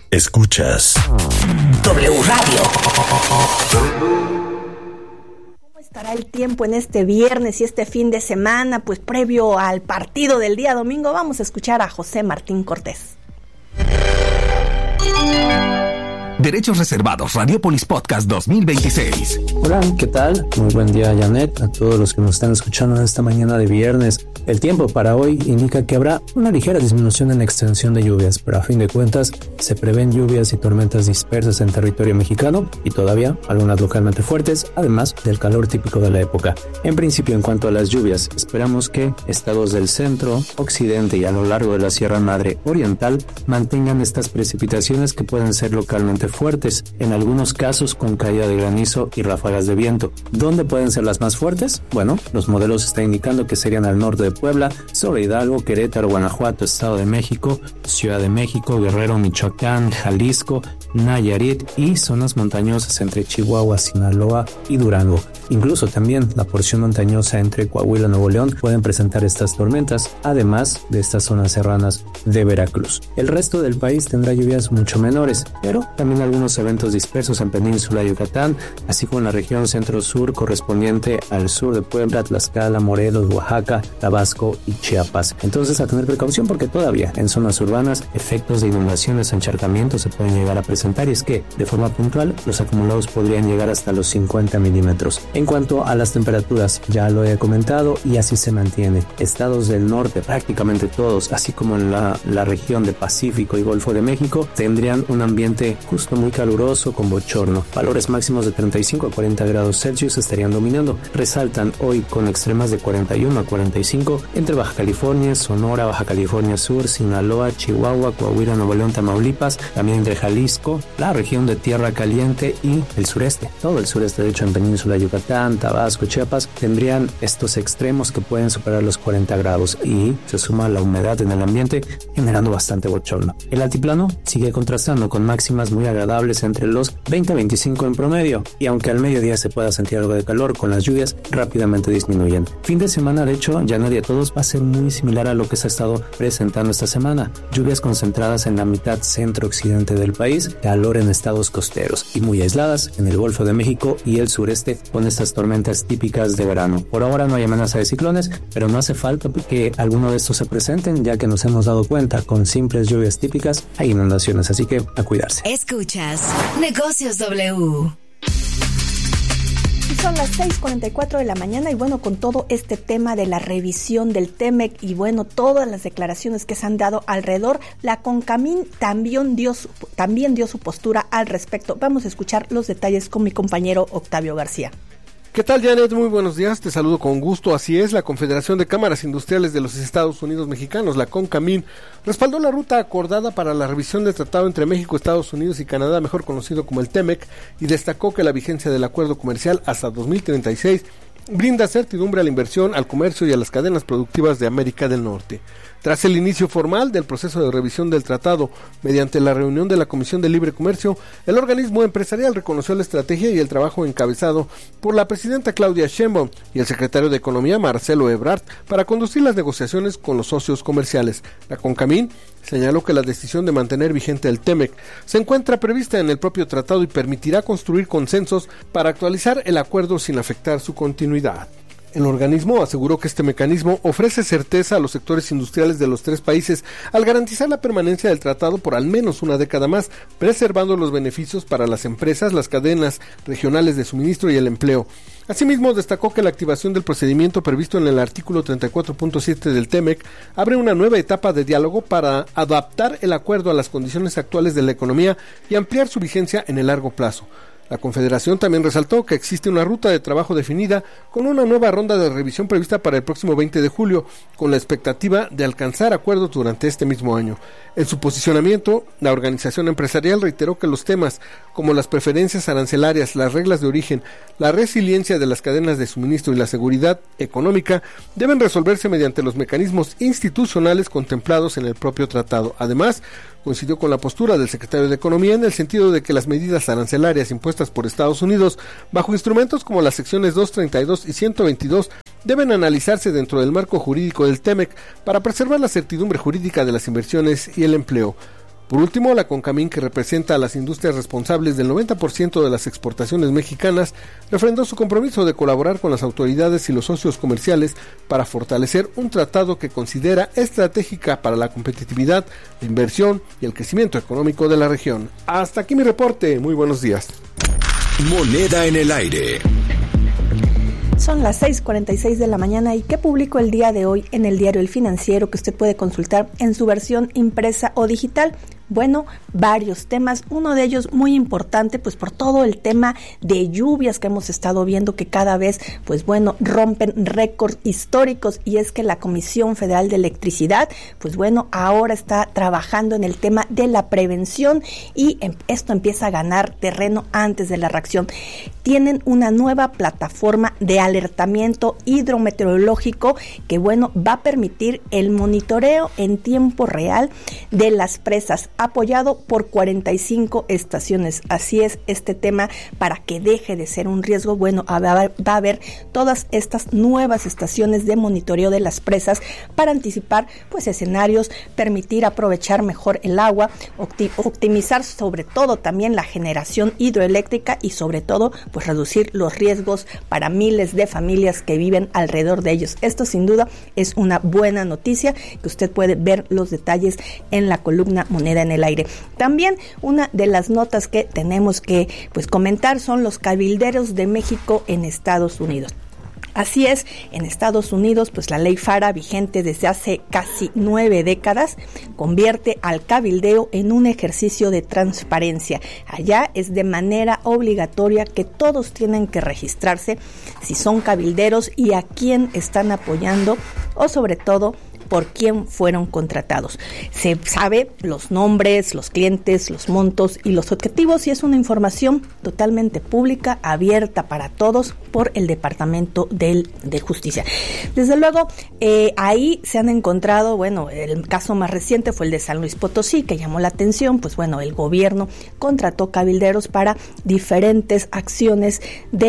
Escuchas W Radio. ¿Cómo estará el tiempo en este viernes y este fin de semana? Pues previo al partido del día domingo, vamos a escuchar a José Martín Cortés. Derechos reservados, Radiopolis Podcast 2026. Hola, ¿qué tal? Muy buen día, Janet, a todos los que nos están escuchando en esta mañana de viernes. El tiempo para hoy indica que habrá una ligera disminución en la extensión de lluvias, pero a fin de cuentas se prevén lluvias y tormentas dispersas en territorio mexicano y todavía algunas localmente fuertes, además del calor típico de la época. En principio, en cuanto a las lluvias, esperamos que estados del centro, occidente y a lo largo de la Sierra Madre Oriental mantengan estas precipitaciones que pueden ser localmente fuertes, en algunos casos con caída de granizo y ráfagas de viento. ¿Dónde pueden ser las más fuertes? Bueno, los modelos están indicando que serían al norte de Puebla, sobre Hidalgo, Querétaro, Guanajuato, Estado de México, Ciudad de México, Guerrero, Michoacán, Jalisco, Nayarit y zonas montañosas entre Chihuahua, Sinaloa y Durango. Incluso también la porción montañosa entre Coahuila y Nuevo León pueden presentar estas tormentas, además de estas zonas serranas de Veracruz. El resto del país tendrá lluvias mucho menores, pero también algunos eventos dispersos en Península de Yucatán, así como en la región centro-sur correspondiente al sur de Puebla, Tlaxcala, Morelos, Oaxaca, Tabasco y Chiapas. Entonces, a tener precaución porque todavía en zonas urbanas efectos de inundaciones o encharcamientos se pueden llegar a presentar, y es que de forma puntual los acumulados podrían llegar hasta los 50 milímetros. En cuanto a las temperaturas, ya lo he comentado y así se mantiene. Estados del norte, prácticamente todos, así como en la región de Pacífico y Golfo de México, tendrían un ambiente justo muy caluroso con bochorno. Valores máximos de 35 a 40 grados Celsius estarían dominando. Resaltan hoy con extremas de 41 a 45 entre Baja California, Sonora, Baja California Sur, Sinaloa, Chihuahua, Coahuila, Nuevo León, Tamaulipas, también entre Jalisco, la región de Tierra Caliente y el sureste. Todo el sureste, de hecho, en Península de Yucatán, Tabasco, Chiapas, tendrían estos extremos que pueden superar los 40 grados y se suma la humedad en el ambiente, generando bastante bochorno. El altiplano sigue contrastando con máximas muy agradables entre los 20 a 25 en promedio, y aunque al mediodía se pueda sentir algo de calor con las lluvias, rápidamente disminuyen. Fin de semana, de hecho, ya nadie a todos va a ser muy similar a lo que se ha estado presentando esta semana. Lluvias concentradas en la mitad centro-occidente del país, calor en estados costeros y muy aisladas en el Golfo de México y el sureste con estas tormentas típicas de verano. Por ahora no hay amenaza de ciclones, pero no hace falta que alguno de estos se presenten, ya que nos hemos dado cuenta con simples lluvias típicas hay inundaciones, así que a cuidarse. Escuchas Negocios W. Son las 6:44 de la mañana y bueno, con todo este tema de la revisión del TEMEC y bueno, todas las declaraciones que se han dado alrededor, la CONCAMIN también dio su postura al respecto. Vamos a escuchar los detalles con mi compañero Octavio García. ¿Qué tal, Janet? Muy buenos días, te saludo con gusto. Así es, la Confederación de Cámaras Industriales de los Estados Unidos Mexicanos, la CONCAMIN, respaldó la ruta acordada para la revisión del tratado entre México, Estados Unidos y Canadá, mejor conocido como el TEMEC, y destacó que la vigencia del acuerdo comercial hasta 2036 brinda certidumbre a la inversión, al comercio y a las cadenas productivas de América del Norte. Tras el inicio formal del proceso de revisión del tratado, mediante la reunión de la Comisión de Libre Comercio, el organismo empresarial reconoció la estrategia y el trabajo encabezado por la presidenta Claudia Sheinbaum y el secretario de Economía Marcelo Ebrard para conducir las negociaciones con los socios comerciales. La CONCAMIN señaló que la decisión de mantener vigente el TEMEC se encuentra prevista en el propio tratado y permitirá construir consensos para actualizar el acuerdo sin afectar su continuidad. El organismo aseguró que este mecanismo ofrece certeza a los sectores industriales de los tres países al garantizar la permanencia del tratado por al menos una década más, preservando los beneficios para las empresas, las cadenas regionales de suministro y el empleo. Asimismo, destacó que la activación del procedimiento previsto en el artículo 34.7 del TEMEC abre una nueva etapa de diálogo para adaptar el acuerdo a las condiciones actuales de la economía y ampliar su vigencia en el largo plazo. La Confederación también resaltó que existe una ruta de trabajo definida con una nueva ronda de revisión prevista para el próximo 20 de julio, con la expectativa de alcanzar acuerdos durante este mismo año. En su posicionamiento, la organización empresarial reiteró que los temas como las preferencias arancelarias, las reglas de origen, la resiliencia de las cadenas de suministro y la seguridad económica deben resolverse mediante los mecanismos institucionales contemplados en el propio tratado. Además, coincidió con la postura del secretario de Economía en el sentido de que las medidas arancelarias impuestas por Estados Unidos bajo instrumentos como las secciones 232 y 122 deben analizarse dentro del marco jurídico del TEMEC para preservar la certidumbre jurídica de las inversiones y el empleo. Por último, la CONCAMIN, que representa a las industrias responsables del 90% de las exportaciones mexicanas, refrendó su compromiso de colaborar con las autoridades y los socios comerciales para fortalecer un tratado que considera estratégica para la competitividad, la inversión y el crecimiento económico de la región. Hasta aquí mi reporte. Muy buenos días. Moneda en el aire. Son las 6:46 de la mañana y ¿qué publicó el día de hoy en el diario El Financiero, que usted puede consultar en su versión impresa o digital? Bueno, varios temas, uno de ellos muy importante, pues por todo el tema de lluvias que hemos estado viendo que cada vez, pues bueno, rompen récords históricos, y es que la Comisión Federal de Electricidad, pues bueno, ahora está trabajando en el tema de la prevención y esto empieza a ganar terreno antes de la reacción. Tienen una nueva plataforma de alertamiento hidrometeorológico que, bueno, va a permitir el monitoreo en tiempo real de las presas, apoyado por 45 estaciones. Así es, este tema, para que deje de ser un riesgo, bueno, va a haber todas estas nuevas estaciones de monitoreo de las presas para anticipar, pues, escenarios, permitir aprovechar mejor el agua, optimizar sobre todo también la generación hidroeléctrica y sobre todo, pues, reducir los riesgos para miles de familias que viven alrededor de ellos. Esto sin duda es una buena noticia, que usted puede ver los detalles en la columna Moneda en el Aire. También una de las notas que tenemos que, pues, comentar son los cabilderos de México en Estados Unidos. Así es, en Estados Unidos, pues la ley FARA, vigente desde hace casi 9 décadas, convierte al cabildeo en un ejercicio de transparencia. Allá es de manera obligatoria que todos tienen que registrarse si son cabilderos y a quién están apoyando, o sobre todo por quién fueron contratados. Se sabe los nombres, los clientes, los montos y los objetivos, y es una información totalmente pública, abierta para todos por el Departamento de Justicia. Desde luego, ahí se han encontrado, bueno, el caso más reciente fue el de San Luis Potosí, que llamó la atención, pues bueno, el gobierno contrató cabilderos para diferentes acciones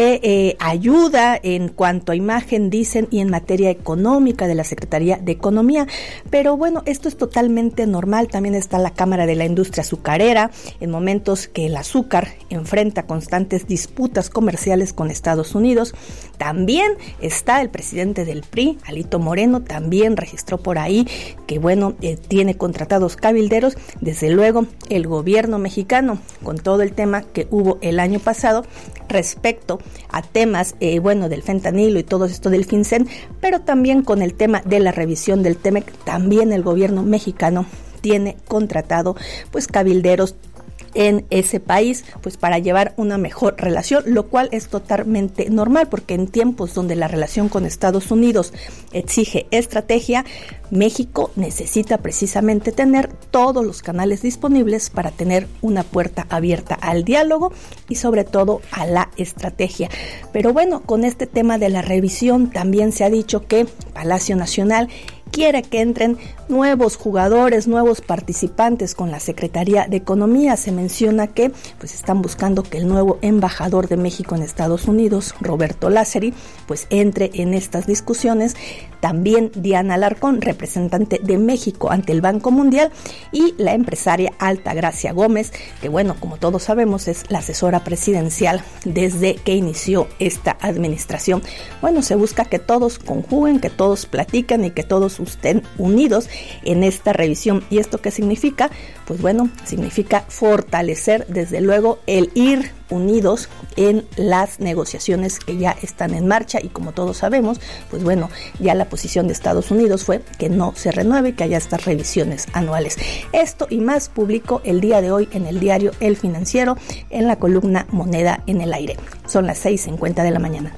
de ayuda en cuanto a imagen, dicen, y en materia económica de la Secretaría de Economía. Pero bueno, esto es totalmente normal. También está la Cámara de la Industria Azucarera, en momentos que el azúcar enfrenta constantes disputas comerciales con Estados Unidos. También está el presidente del PRI, Alito Moreno, también registró por ahí que, bueno, tiene contratados cabilderos. Desde luego, el gobierno mexicano, con todo el tema que hubo el año pasado respecto a temas, bueno, del fentanilo y todo esto del FinCEN, pero también con el tema de la revisión del TEMEC, también el gobierno mexicano tiene contratado, pues, cabilderos en ese país, pues para llevar una mejor relación, lo cual es totalmente normal, porque en tiempos donde la relación con Estados Unidos exige estrategia, México necesita precisamente tener todos los canales disponibles para tener una puerta abierta al diálogo y sobre todo a la estrategia. Pero bueno, con este tema de la revisión también se ha dicho que Palacio Nacional quiere que entren nuevos jugadores, nuevos participantes con la Secretaría de Economía. Se menciona que, pues, están buscando que el nuevo embajador de México en Estados Unidos, Roberto Lázari, pues entre en estas discusiones. También Diana Alarcón, representante de México ante el Banco Mundial, y la empresaria Altagracia Gómez, que, bueno, como todos sabemos, es la asesora presidencial desde que inició esta administración. Bueno, se busca que todos conjuguen, que todos platican y que todos estén unidos en esta revisión. ¿Y esto qué significa? Pues bueno, significa fortalecer, desde luego, el ir unidos en las negociaciones que ya están en marcha, y como todos sabemos, pues bueno, ya la posición de Estados Unidos fue que no se renueve, que haya estas revisiones anuales. Esto y más publicó el día de hoy en el diario El Financiero, en la columna Moneda en el Aire. Son las 6:50 de la mañana.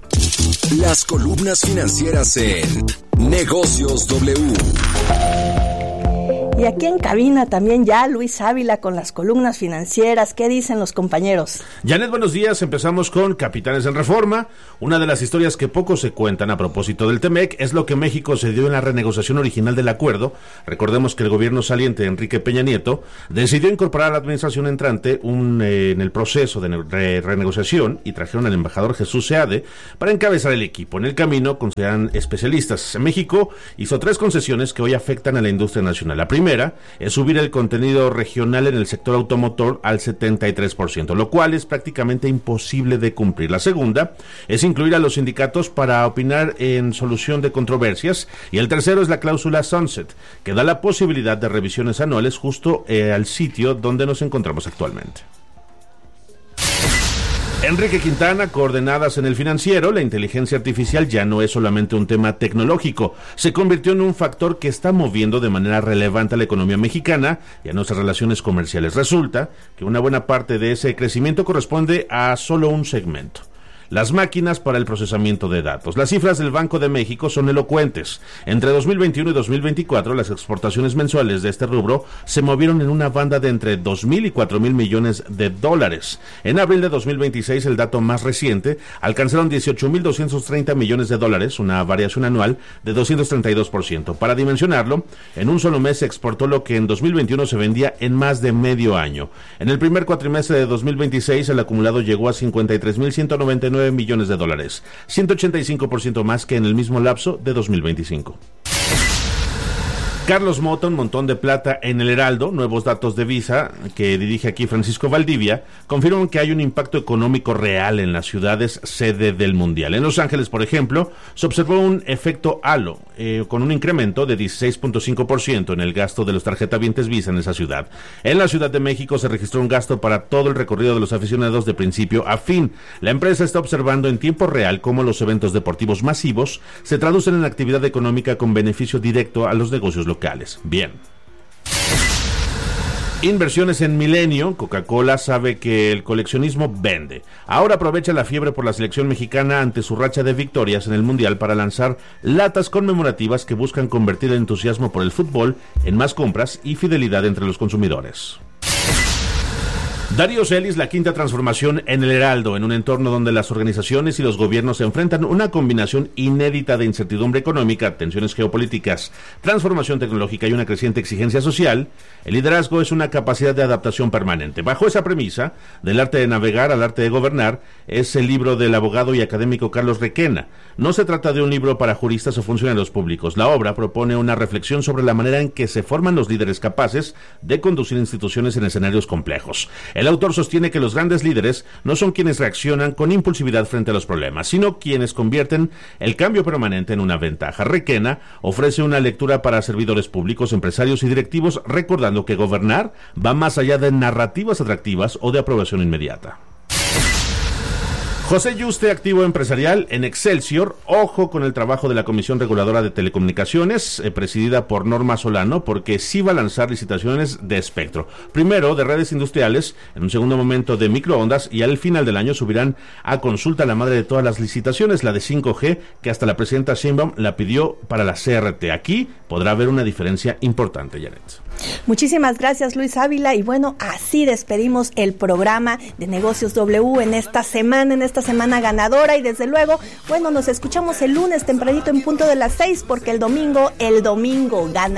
Las columnas financieras en Negocios W. Y aquí en cabina también ya Luis Ávila con las columnas financieras. ¿Qué dicen los compañeros? Janet, buenos días. Empezamos con Capitanes en Reforma. Una de las historias que poco se cuentan a propósito del TEMEC es lo que México cedió en la renegociación original del acuerdo. Recordemos que el gobierno saliente, Enrique Peña Nieto, decidió incorporar a la administración entrante en el proceso de renegociación, y trajeron al embajador Jesús Seade para encabezar el equipo. En el camino consideran especialistas. México hizo 3 concesiones que hoy afectan a la industria nacional. La primera primera es subir el contenido regional en el sector automotor al 73%, lo cual es prácticamente imposible de cumplir. La segunda es incluir a los sindicatos para opinar en solución de controversias, y el tercero es la cláusula Sunset, que da la posibilidad de revisiones anuales justo al sitio donde nos encontramos actualmente. Enrique Quintana, coordenadas en el Financiero, la inteligencia artificial ya no es solamente un tema tecnológico, se convirtió en un factor que está moviendo de manera relevante a la economía mexicana y a nuestras relaciones comerciales. Resulta que una buena parte de ese crecimiento corresponde a solo un segmento: las máquinas para el procesamiento de datos. Las cifras del Banco de México son elocuentes. Entre 2021 y 2024, las exportaciones mensuales de este rubro se movieron en una banda de entre 2,000 y 4,000 millones de dólares. En abril de 2026, el dato más reciente, alcanzaron 18,230 millones de dólares, una variación anual de 232%. Para dimensionarlo, en un solo mes se exportó lo que en 2021 se vendía en más de medio año. En el primer cuatrimestre de 2026, el acumulado llegó a 53,199 millones de dólares, 185% más que en el mismo lapso de 2025. Carlos Mota, un montón de plata en el Heraldo. Nuevos datos de Visa, que dirige aquí Francisco Valdivia, confirman que hay un impacto económico real en las ciudades sede del Mundial. En Los Ángeles, por ejemplo, se observó un efecto halo, con un incremento de 16.5% en el gasto de los tarjetavientes Visa en esa ciudad. En la Ciudad de México se registró un gasto para todo el recorrido de los aficionados de principio a fin. La empresa está observando en tiempo real cómo los eventos deportivos masivos se traducen en actividad económica con beneficio directo a los negocios locales. Bien. Inversiones en Milenio. Coca-Cola sabe que el coleccionismo vende. Ahora aprovecha la fiebre por la selección mexicana ante su racha de victorias en el Mundial para lanzar latas conmemorativas que buscan convertir el entusiasmo por el fútbol en más compras y fidelidad entre los consumidores. Darío Celis, la quinta transformación en el Heraldo, en un entorno donde las organizaciones y los gobiernos se enfrentan una combinación inédita de incertidumbre económica, tensiones geopolíticas, transformación tecnológica y una creciente exigencia social. El liderazgo es una capacidad de adaptación permanente. Bajo esa premisa, del arte de navegar al arte de gobernar, es el libro del abogado y académico Carlos Requena. No se trata de un libro para juristas o funcionarios públicos. La obra propone una reflexión sobre la manera en que se forman los líderes capaces de conducir instituciones en escenarios complejos. El autor sostiene que los grandes líderes no son quienes reaccionan con impulsividad frente a los problemas, sino quienes convierten el cambio permanente en una ventaja. Requena ofrece una lectura para servidores públicos, empresarios y directivos, recordando que gobernar va más allá de narrativas atractivas o de aprobación inmediata. José Yuste, activo empresarial en Excelsior. Ojo con el trabajo de la Comisión Reguladora de Telecomunicaciones, presidida por Norma Solano, porque sí va a lanzar licitaciones de espectro. Primero de redes industriales, en un segundo momento de microondas, y al final del año subirán a consulta la madre de todas las licitaciones, la de 5G, que hasta la presidenta Sheinbaum la pidió para la CRT. Aquí podrá haber una diferencia importante, Janet. Muchísimas gracias, Luis Ávila, y bueno, así despedimos el programa de Negocios W en esta semana ganadora, y desde luego, bueno, nos escuchamos el lunes tempranito en punto de las 6, porque el domingo gana